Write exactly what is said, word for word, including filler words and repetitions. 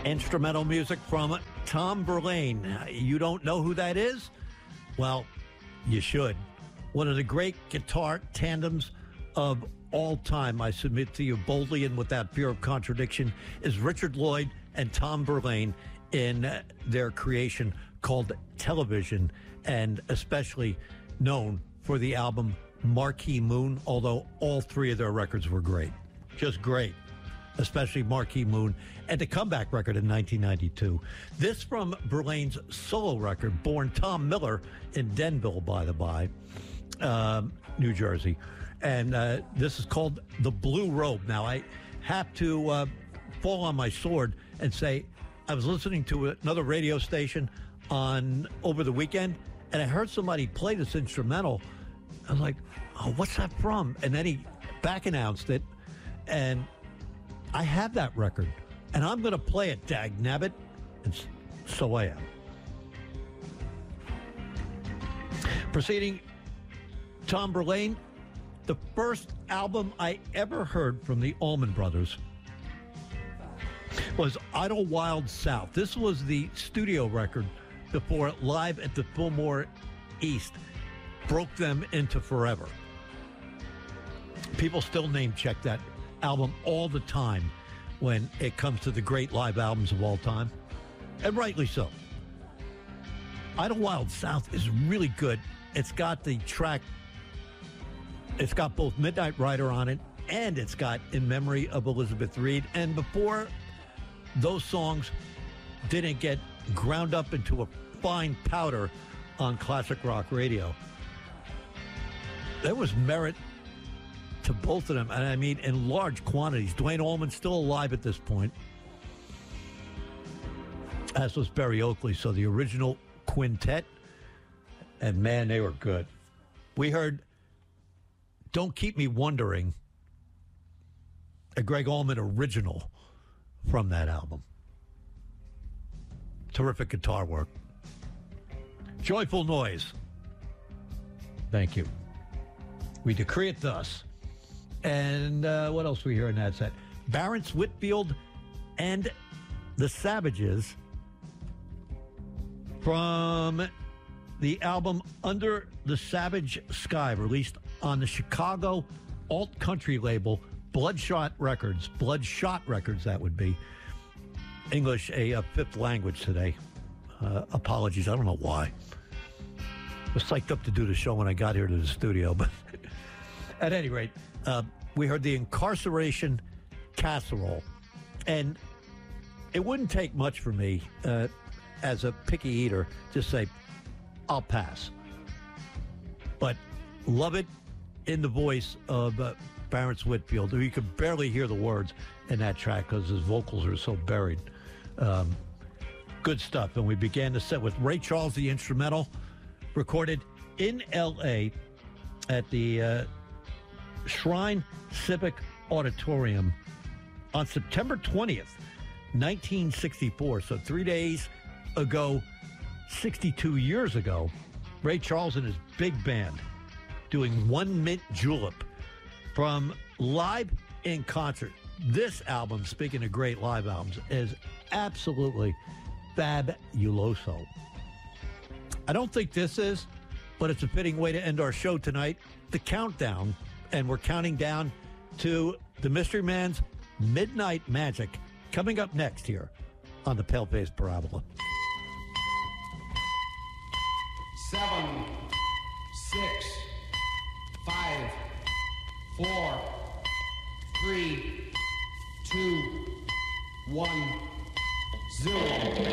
Instrumental music from Tom Verlaine. You don't know who that is? Well, you should. One of the great guitar tandems of all time, I submit to you boldly and without fear of contradiction, is Richard Lloyd and Tom Verlaine in their creation called Television, and especially known for the album Marquee Moon, although all three of their records were great. Just great. Especially Marquee Moon, and the comeback record in nineteen ninety-two. This from Verlaine's solo record, born Tom Miller in Denville, by the by, um, New Jersey. And uh, this is called The Blue Robe. Now, I have to uh, fall on my sword and say I was listening to another radio station on over the weekend, and I heard somebody play this instrumental. I was like, oh, what's that from? And then he back announced it, and I have that record, and I'm going to play it, dag nabbit, and so I am. Proceeding, Tom Verlaine, the first album I ever heard from the Allman Brothers was Idlewild South. This was the studio record before Live at the Fillmore East broke them into forever. People still name check that album all the time when it comes to the great live albums of all time, and rightly so. Idlewild South is really good. It's got the track, it's got both Midnight Rider on it, and it's got In Memory of Elizabeth Reed. And before those songs didn't get ground up into a fine powder on classic rock radio, there was merit to both of them, and I mean in large quantities. Duane Allman's still alive at this point, as was Berry Oakley, so the original quintet, and man, they were good. We heard Don't Keep Me Wondering, a Greg Allman original from that album. Terrific guitar work. Joyful Noise. Thank you. We decree it thus. And uh, what else we hear in that set? Barrence Whitfield and the Savages from the album Under the Savage Sky, released on the Chicago alt country label Bloodshot Records. Bloodshot Records, that would be. English, a, a fifth language today. Uh, apologies, I don't know why. I was psyched up to do the show when I got here to the studio, but at any rate, uh, we heard the Incarceration Casserole. And it wouldn't take much for me, uh, as a picky eater, to say, I'll pass. But love it in the voice of uh, Barrence Whitfield, who you could barely hear the words in that track because his vocals are so buried. Um, good stuff. And we began the set with Ray Charles, the instrumental, recorded in L A at the uh, Shrine Civic Auditorium on September twentieth, nineteen sixty-four. So three days ago, sixty-two years ago, Ray Charles and his big band doing One Mint Julep from Live in Concert. This album, speaking of great live albums, is absolutely fabuloso. I don't think this is, but it's a fitting way to end our show tonight. The countdown, and we're counting down to the Mystery Man's Midnight Magic, coming up next here on the Pale-Face Parabola. Seven, six, five, four, three, two, one, zero.